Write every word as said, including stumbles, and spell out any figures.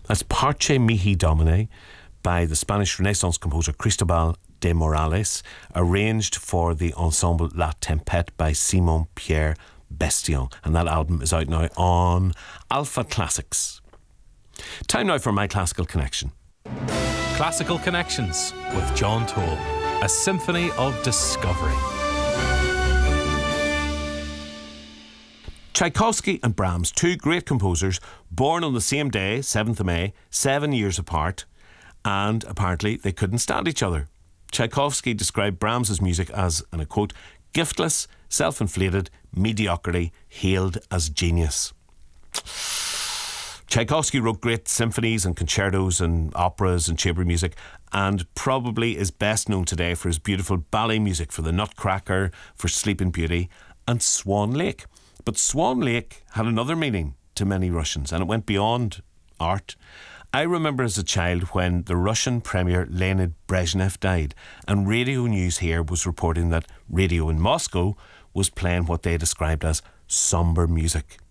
That's Parce Mihi Domine by the Spanish Renaissance composer Cristobal de Morales, arranged for the ensemble La Tempête by Simon Pierre Bestion. And that album is out now on Alpha Classics. Time now for my classical connection. Classical Connections with John Toll, a symphony of discovery. Tchaikovsky and Brahms, two great composers, born on the same day, seventh of May, seven years apart, and apparently they couldn't stand each other. Tchaikovsky described Brahms's music as, and I quote, giftless, self-inflated, mediocrity, hailed as genius. Tchaikovsky wrote great symphonies and concertos and operas and chamber music, and probably is best known today for his beautiful ballet music for The Nutcracker, for Sleeping Beauty, and Swan Lake. But Swan Lake had another meaning to many Russians, and it went beyond art. I remember as a child when the Russian Premier Leonid Brezhnev died, and radio news here was reporting that radio in Moscow was playing what they described as somber music.